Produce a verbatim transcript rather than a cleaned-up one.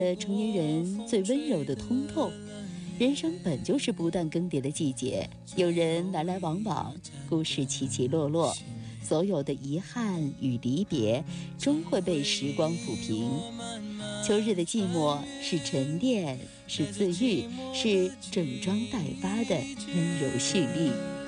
呃，成年人最温柔的通透。人生本就是不断更迭的季节，有人来来往往，故事起起落落，所有的遗憾与离别，终会被时光抚平。秋日的寂寞是沉淀，是自愈，是整装待发的温柔蓄力。